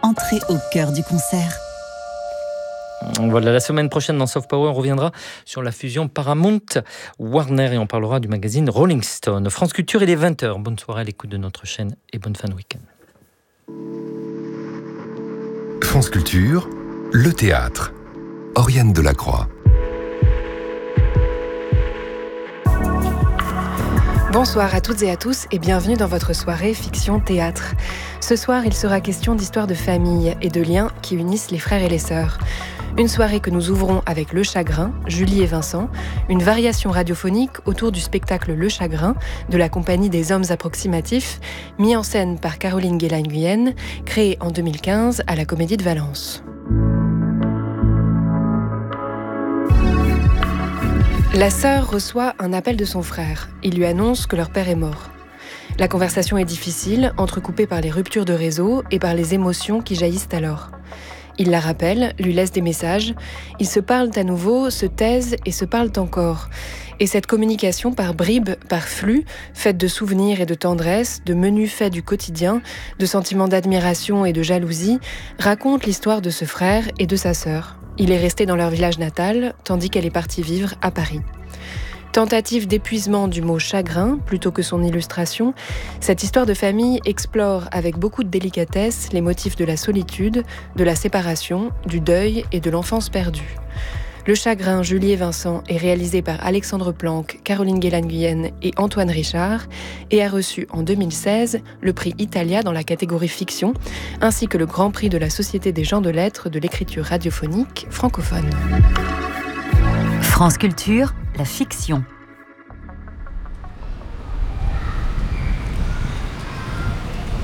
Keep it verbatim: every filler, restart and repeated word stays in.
Entrez au cœur du concert. Voilà, la semaine prochaine dans Soft Power, on reviendra sur la fusion Paramount-Warner et on parlera du magazine Rolling Stone. France Culture, il est vingt heures. Bonne soirée à l'écoute de notre chaîne et bonne fin de week-end. France Culture, le théâtre. Oriane Delacroix. Bonsoir à toutes et à tous et bienvenue dans votre soirée Fiction Théâtre. Ce soir, il sera question d'histoires de famille et de liens qui unissent les frères et les sœurs. Une soirée que nous ouvrons avec Le Chagrin, Julie et Vincent, une variation radiophonique autour du spectacle Le Chagrin de la compagnie des Hommes Approximatifs, mis en scène par Caroline Guélain-Guyenne, créé en deux mille quinze à la Comédie de Valence. La sœur reçoit un appel de son frère. Il lui annonce que leur père est mort. La conversation est difficile, entrecoupée par les ruptures de réseau et par les émotions qui jaillissent alors. Il la rappelle, lui laisse des messages. Ils se parlent à nouveau, se taisent et se parlent encore. Et cette communication par bribes, par flux, faite de souvenirs et de tendresse, de menus faits du quotidien, de sentiments d'admiration et de jalousie, raconte l'histoire de ce frère et de sa sœur. Il est resté dans leur village natal, tandis qu'elle est partie vivre à Paris. Tentative d'épuisement du mot chagrin plutôt que son illustration, cette histoire de famille explore avec beaucoup de délicatesse les motifs de la solitude, de la séparation, du deuil et de l'enfance perdue. Le Chagrin, Julie et Vincent est réalisé par Alexandre Planck, Caroline Guélain-Guyenne et Antoine Richard et a reçu en deux mille seize le prix Italia dans la catégorie fiction, ainsi que le Grand Prix de la Société des gens de lettres de l'écriture radiophonique francophone. France Culture, la fiction.